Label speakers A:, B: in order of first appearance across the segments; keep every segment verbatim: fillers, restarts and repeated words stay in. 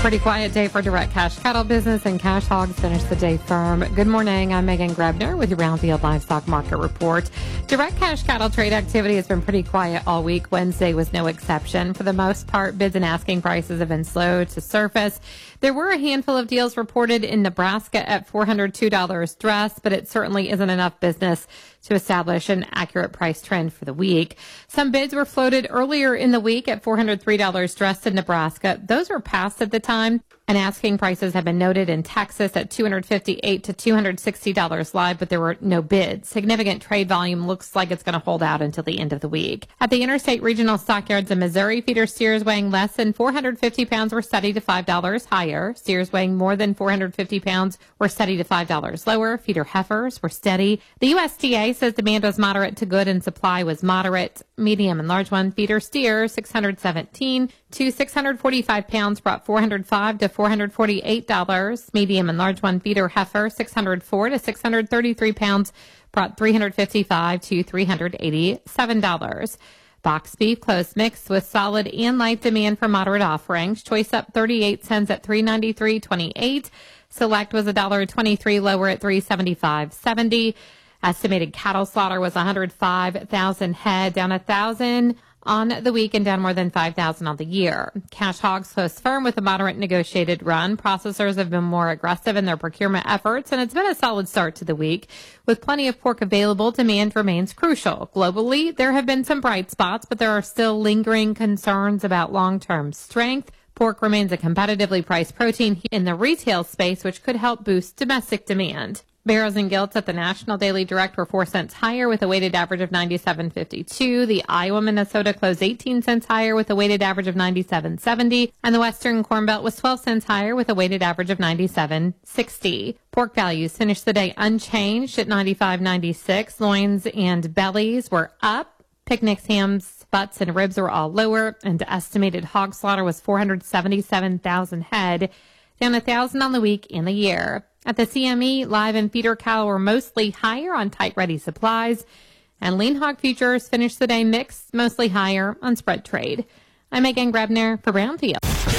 A: Pretty quiet day for direct cash cattle business, and cash hogs finished the day firm. Good morning. I'm Megan Grebner with your Brownfield Livestock Market Report. Direct cash cattle trade activity has been pretty quiet all week. Wednesday was no exception. For the most part, bids and asking prices have been slow to surface. There were a handful of deals reported in Nebraska at four hundred two dollars dress, but it certainly isn't enough business to establish an accurate price trend for the week. Some bids were floated earlier in the week at four hundred three dollars dressed in Nebraska. Those were passed at the time, and asking prices have been noted in Texas at two hundred fifty-eight to two hundred sixty dollars live, but there were no bids. Significant trade volume looks like it's going to hold out until the end of the week. At the Interstate Regional Stockyards in Missouri, feeder steers weighing less than four hundred fifty pounds were steady to five dollars higher. Steers weighing more than four hundred fifty pounds were steady to five dollars lower. Feeder heifers were steady. The U S D A says demand was moderate to good and supply was moderate. Medium and large one feeder steers, six hundred seventeen to six hundred forty-five pounds, brought four hundred five to four hundred forty-eight dollars. Medium and large one feeder heifer, six hundred four to six hundred thirty-three pounds, brought three hundred fifty-five to three hundred eighty-seven dollars. Box beef close mix with solid and light demand for moderate offerings. Choice up thirty-eight cents at three ninety-three twenty-eight. Select was one dollar twenty-three lower at three seventy-five seventy. Estimated cattle slaughter was one hundred five thousand head, down one thousand on the week and down more than five thousand on the year. Cash hogs closed firm with a moderate negotiated run. Processors have been more aggressive in their procurement efforts, and it's been a solid start to the week. With plenty of pork available, demand remains crucial. Globally, there have been some bright spots, but there are still lingering concerns about long-term strength. Pork remains a competitively priced protein in the retail space, which could help boost domestic demand. Barrows and Gilts at the National Daily Direct were four cents higher with a weighted average of ninety-seven fifty-two. The Iowa Minnesota closed eighteen cents higher with a weighted average of ninety-seven seventy. And the Western Corn Belt was twelve cents higher with a weighted average of ninety-seven sixty. Pork values finished the day unchanged at ninety-five ninety-six. Loins and bellies were up. Picnics, hams, butts, and ribs were all lower. And estimated hog slaughter was four hundred seventy-seven thousand head, down one thousand on the week and the year. At the C M E, live and feeder cattle were mostly higher on tight ready supplies, and lean hog futures finished the day mixed, mostly higher on spread trade. I'm Megan Grebner for Brownfield.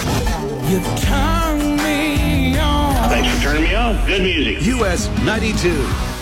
B: You turn me on.
C: Thanks for turning me on. Good music.
B: U S ninety-two.